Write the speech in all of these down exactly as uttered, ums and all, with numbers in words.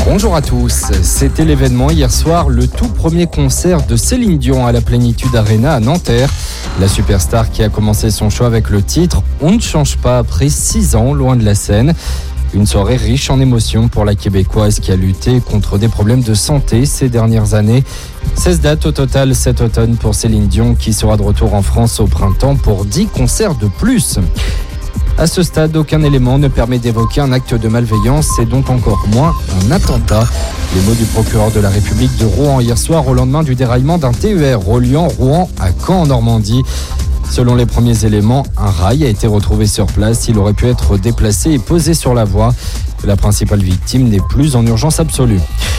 Bonjour à tous, c'était l'événement hier soir, le tout premier concert de Céline Dion à la Plénitude Arena à Nanterre. La superstar qui a commencé son show avec le titre « On ne change pas après six ans loin de la scène ». Une soirée riche en émotions pour la Québécoise qui a lutté contre des problèmes de santé ces dernières années. seize dates au total cet automne pour Céline Dion qui sera de retour en France au printemps pour dix concerts de plus. À ce stade, aucun élément ne permet d'évoquer un acte de malveillance et donc encore moins un attentat. Les mots du procureur de la République de Rouen hier soir au lendemain du déraillement d'un T E R reliant Rouen à Caen en Normandie. Selon les premiers éléments, un rail a été retrouvé sur place. Il aurait pu être déplacé et posé sur la voie. La principale victime n'est plus en urgence absolue.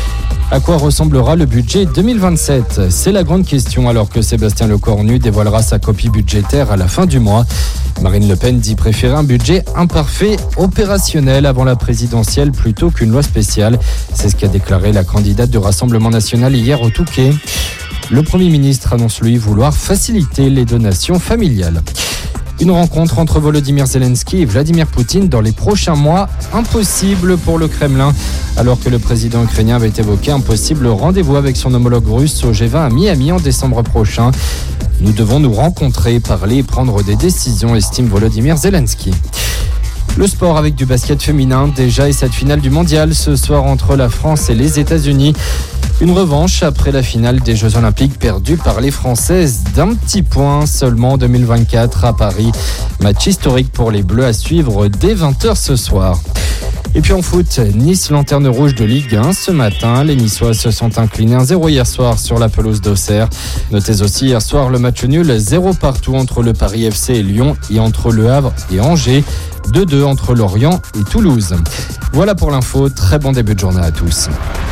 À quoi ressemblera le budget deux mille vingt-sept ? C'est la grande question alors que Sébastien Lecornu dévoilera sa copie budgétaire à la fin du mois. Marine Le Pen dit préférer un budget imparfait, opérationnel avant la présidentielle plutôt qu'une loi spéciale. C'est ce qu'a déclaré la candidate du Rassemblement national hier au Touquet. Le Premier ministre annonce lui vouloir faciliter les donations familiales. Une rencontre entre Volodymyr Zelensky et Vladimir Poutine dans les prochains mois, impossible pour le Kremlin. Alors que le président ukrainien avait évoqué un possible rendez-vous avec son homologue russe au G vingt à Miami en décembre prochain. Nous devons nous rencontrer, parler et prendre des décisions, estime Volodymyr Zelensky. Le sport avec du basket féminin déjà et cette finale du mondial ce soir entre la France et les États-Unis. Une revanche après la finale des Jeux Olympiques perdue par les Françaises d'un petit point seulement en deux mille vingt-quatre à Paris. Match historique pour les Bleus à suivre dès vingt heures ce soir. Et puis en foot, Nice, lanterne rouge de Ligue un ce matin. Les Niçois se sont inclinés un zéro hier soir sur la pelouse d'Auxerre. Notez aussi hier soir le match nul zéro partout entre le Paris F C et Lyon et entre Le Havre et Angers. deux deux entre Lorient et Toulouse. Voilà pour l'info, très bon début de journée à tous.